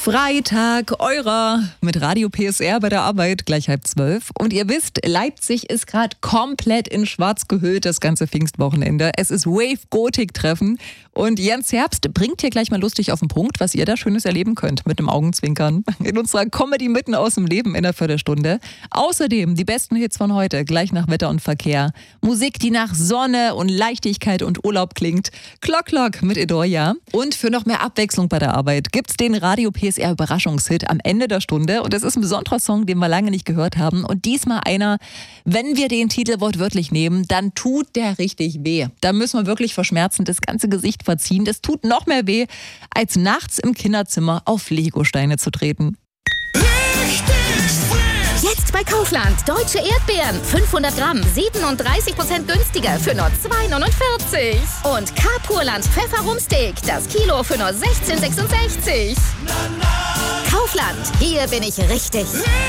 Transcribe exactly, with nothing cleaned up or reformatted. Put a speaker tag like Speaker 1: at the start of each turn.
Speaker 1: Freitag, eurer mit Radio P S R bei der Arbeit, gleich halb zwölf. Und ihr wisst, Leipzig ist gerade komplett in schwarz gehüllt, das ganze Pfingstwochenende. Es ist Wave-Gotik-Treffen und Jens Herbst bringt hier gleich mal lustig auf den Punkt, was ihr da Schönes erleben könnt mit einem Augenzwinkern. In unserer Comedy mitten aus dem Leben in der Viertelstunde. Außerdem die besten Hits von heute, gleich nach Wetter und Verkehr. Musik, die nach Sonne und Leichtigkeit und Urlaub klingt. Klock, Klock mit Edoya. Und für noch mehr Abwechslung bei der Arbeit gibt's den Radio P S R Überraschungshit am Ende der Stunde. Und das ist ein besonderer Song, den wir lange nicht gehört haben. Und diesmal einer, wenn wir den Titel wortwörtlich nehmen, dann tut der richtig weh. Da müssen wir wirklich vor Schmerzen das ganze Gesicht verziehen. Das tut noch mehr weh, als nachts im Kinderzimmer auf Legosteine zu treten.
Speaker 2: Jetzt bei Kaufland. Deutsche Erdbeeren. fünfhundert Gramm. siebenunddreißig Prozent günstiger für nur zwei neunundvierzig. Und K-Purland Pfefferumsteak. Das Kilo für nur sechzehn sechsundsechzig. Kaufland. Hier bin ich richtig.